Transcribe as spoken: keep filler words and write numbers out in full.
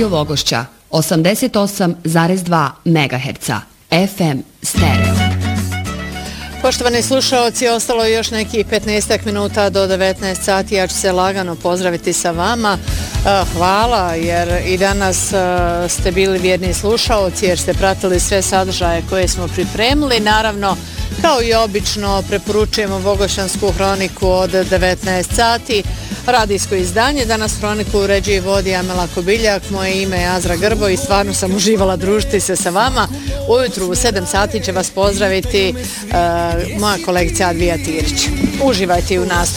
Radio Vogošća, osamdeset osam zarez dva megaherca, F M stereo. Poštovani slušaoci, ostalo je još nekih petnaestak minuta do devetnaest sati, ja ću se lagano pozdraviti sa vama. Hvala jer i danas ste bili vjerni slušaoci jer ste pratili sve sadržaje koje smo pripremili. Naravno, kao i obično, preporučujemo Vogošćansku hroniku od devetnaest sati. Radijsko izdanje, danas hroniku uređuje i vodi Amela Kobiljak, moje ime je Azra Grbo i stvarno sam uživala družiti se sa vama. Ujutru u sedam sati će vas pozdraviti uh, moja kolegica Advija Tirić. Uživajte u nastupu.